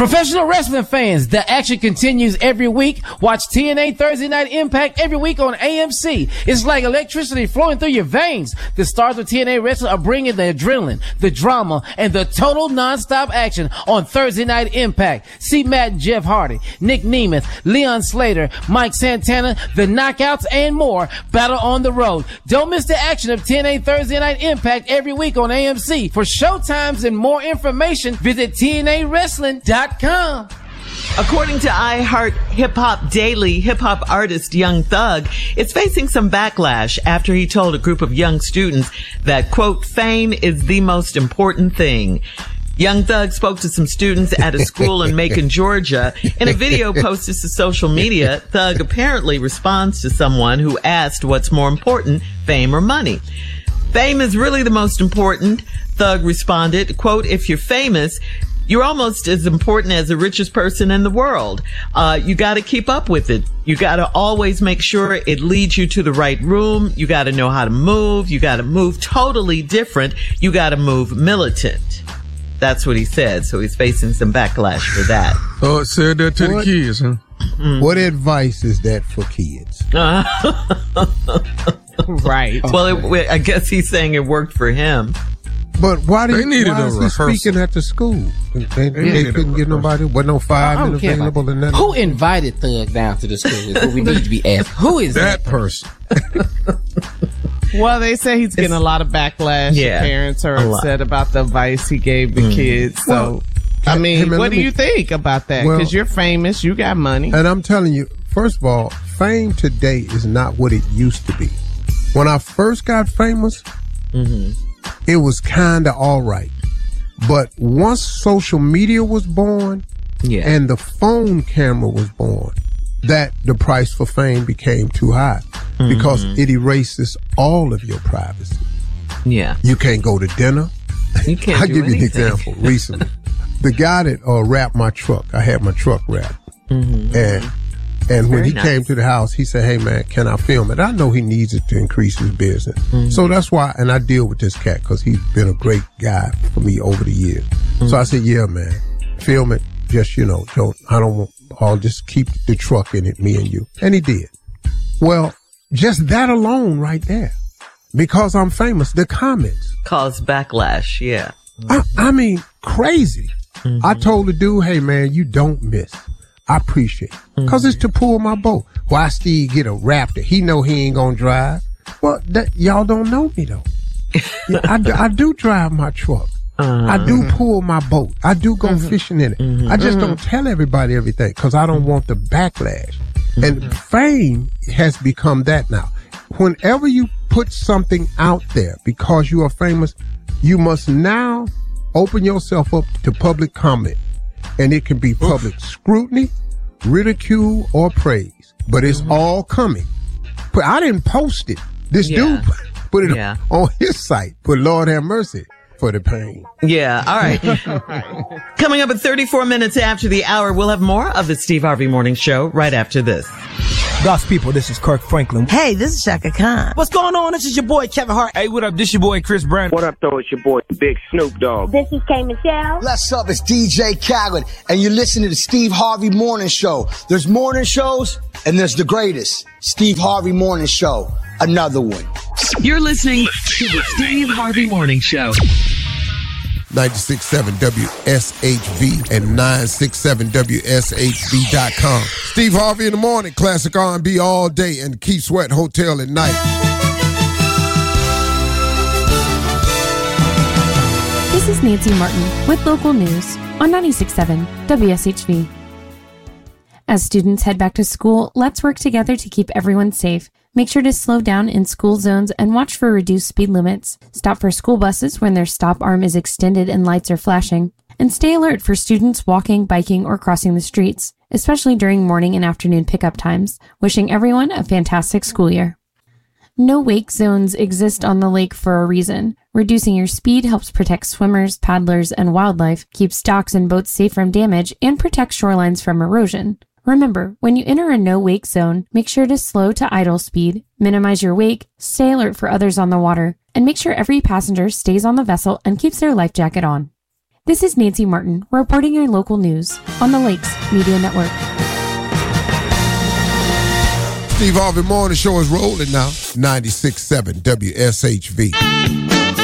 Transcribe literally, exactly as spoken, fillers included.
Professional wrestling fans, the action continues every week. Watch T N A Thursday Night Impact every week on A M C. It's like electricity flowing through your veins. The stars of T N A Wrestling are bringing the adrenaline, the drama, and the total non-stop action on Thursday Night Impact. See Matt and Jeff Hardy, Nick Nemeth, Leon Slater, Mike Santana, the Knockouts, and more battle on the road. Don't miss the action of T N A Thursday Night Impact every week on A M C. For showtimes and more information, visit T N A wrestling dot com. According to iHeart Hip Hop Daily, hip hop artist Young Thug is facing some backlash after he told a group of young students that, quote, fame is the most important thing. Young Thug spoke to some students at a school in Macon, Georgia. In a video posted to social media, Thug apparently responds to someone who asked what's more important, fame or money. Fame is really the most important, Thug responded. Quote, if you're famous, you're almost as important as the richest person in the world. Uh, you got to keep up with it. You got to always make sure it leads you to the right room. You got to know how to move. You got to move totally different. You got to move militant. That's what he said. So he's facing some backlash for that. Oh, it said that to what, the kids, huh? Mm. What advice is that for kids? Right. Well, it, I guess he's saying it worked for him. But why, did, they why is he speaking at the school? They, they, they couldn't get nobody. Wasn't no firemen available in that. Who invited Thug down to the school is what we need to be asked. Who is that, that person? Well, they say he's getting it's, a lot of backlash. Yeah, parents are upset about the advice he gave the mm. kids. So, well, I mean, hey, man, what do me, you think about that? Because well, you're famous, you got money. And I'm telling you, first of all, fame today is not what it used to be. When I first got famous, mm-hmm. it was kind of all right. But once social media was born yeah. and the phone camera was born, that the price for fame became too high mm-hmm. because it erases all of your privacy. Yeah. You can't go to dinner. You can't I'll do give anything. you an example. Recently, the guy that uh, wrapped my truck, I had my truck wrapped. Mm-hmm. And And when Very he nice. came to the house, he said, hey, man, can I film it? I know he needs it to increase his business. Mm-hmm. So that's why, and I deal with this cat because he's been a great guy for me over the years. Mm-hmm. So I said, yeah, man, film it. Just, you know, don't, I don't want, I'll just keep the truck in it, me and you. And he did. Well, just that alone right there, because I'm famous, the comments caused backlash. Yeah. I, I mean, crazy. Mm-hmm. I told the dude, hey, man, you don't miss. I appreciate it. Because mm-hmm. it's to pull my boat. Why Steve get a Raptor? He know he ain't gonna drive. Well, that, y'all don't know me, though. Yeah, I, do, I do drive my truck. Uh-huh. I do pull my boat. I do go mm-hmm. fishing in it. Mm-hmm. I just mm-hmm. don't tell everybody everything because I don't want the backlash. Mm-hmm. And fame has become that now. Whenever you put something out there because you are famous, you must now open yourself up to public comment. And it can be public Oof. scrutiny, ridicule, or praise. But it's mm-hmm. all coming. But I didn't post it. This yeah. dude put it yeah. on his site. But Lord have mercy for the pain. Yeah, all right. Coming up at thirty-four minutes after the hour, we'll have more of the Steve Harvey Morning Show right after this. God's people, this is Kirk Franklin. Hey, this is Shaka Khan. What's going on? This is your boy Kevin Hart. Hey, what up? This your boy Chris Brown. What up, though? It's your boy Big Snoop Dogg. This is K Michelle. What's up? It's D J Khaled, and you're listening to the Steve Harvey Morning Show. There's morning shows, and there's the greatest, Steve Harvey Morning Show. Another one. You're listening to the Steve Harvey Morning Show. ninety-six point seven W S H V and nine six seven W S H V dot com. Steve Harvey in the morning, classic R and B all day, and Keith Sweat Hotel at night. This is Nancy Martin with local news on ninety-six point seven W S H V. As students head back to school, let's work together to keep everyone safe. Make sure to slow down in school zones and watch for reduced speed limits. Stop for school buses when their stop arm is extended and lights are flashing. And stay alert for students walking, biking, or crossing the streets, especially during morning and afternoon pickup times. Wishing everyone a fantastic school year. No wake zones exist on the lake for a reason. Reducing your speed helps protect swimmers, paddlers, and wildlife, keeps docks and boats safe from damage, and protects shorelines from erosion. Remember, when you enter a no-wake zone, make sure to slow to idle speed, minimize your wake, stay alert for others on the water, and make sure every passenger stays on the vessel and keeps their life jacket on. This is Nancy Martin reporting your local news on the Lakes Media Network. Steve Harvey Morning Show is rolling now. ninety-six point seven W S H V.